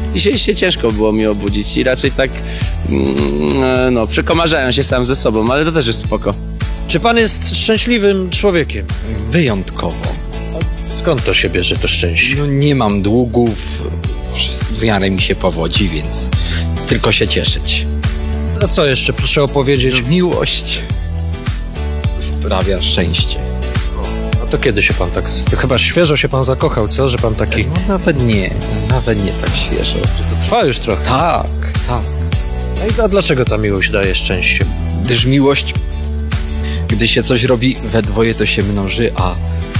dzisiaj się ciężko było mi obudzić i raczej tak przekomarzają się sam ze sobą, ale to też jest spoko. Czy pan jest szczęśliwym człowiekiem? Wyjątkowo. Skąd to się bierze, to szczęście? No, nie mam długów, w miarę mi się powodzi, więc tylko się cieszyć. A co jeszcze, proszę opowiedzieć? Miłość sprawia szczęście. No to kiedy się pan tak... To chyba świeżo się pan zakochał, co? Że pan taki... No nawet nie tak świeżo. Trwa już trochę. Tak. No i dlaczego ta miłość daje szczęście? Gdyż miłość, gdy się coś robi we dwoje, to się mnoży, a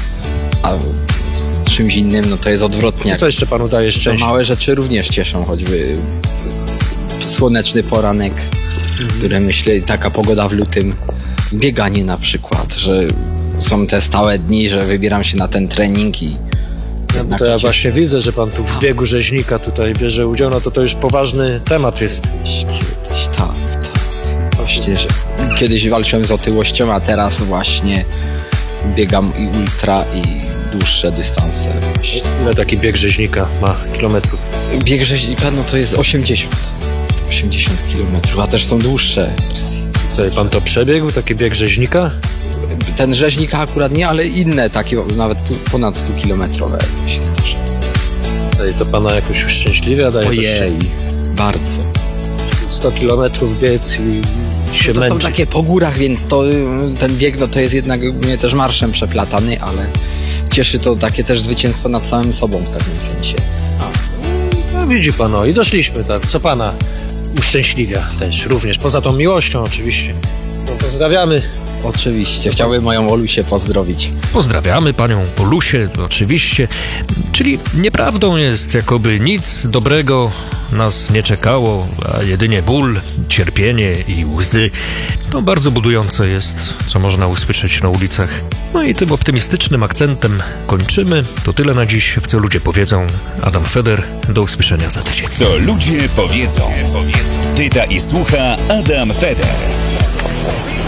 z czymś innym, no to jest odwrotnie. Co jeszcze panu daje szczęście? Małe rzeczy również cieszą, choćby słoneczny poranek, które myślę, taka pogoda w lutym, bieganie na przykład, że są te stałe dni, że wybieram się na ten trening i... No, to ja właśnie widzę, że pan tu w biegu rzeźnika tutaj bierze udział, no to już poważny temat jest. Kiedyś, tak. Właśnie, że kiedyś walczyłem z otyłością, a teraz właśnie biegam i ultra i dłuższe dystanse właśnie. Ile taki bieg rzeźnika ma kilometrów? Bieg rzeźnika, no to jest 80 kilometrów, a też są dłuższe wersje. Co, i pan to przebiegł, taki bieg rzeźnika? Ten rzeźnika akurat nie, ale inne takie, nawet ponad 100-kilometrowe się zdarza. Co, i to pana jakoś uszczęśliwia daje? Ojej, bardzo. 100 kilometrów biec i się To męczy. są takie po górach, więc ten bieg, no to jest jednak mnie też marszem przeplatany, ale cieszy to takie też zwycięstwo nad samym sobą w pewnym sensie. No widzi pan, i doszliśmy tak. Co pana uszczęśliwia też również, poza tą miłością oczywiście. No, pozdrawiamy. Oczywiście, chciałbym moją Olusię pozdrowić. Pozdrawiamy panią Olusię, oczywiście. Czyli nieprawdą jest, jakoby nic dobrego nas nie czekało, a jedynie ból, cierpienie i łzy. To bardzo budujące jest, co można usłyszeć na ulicach. No i tym optymistycznym akcentem kończymy. To tyle na dziś, w Co ludzie powiedzą. Adam Feder, do usłyszenia za tydzień. Co ludzie powiedzą. Pyta i słucha Adam Feder.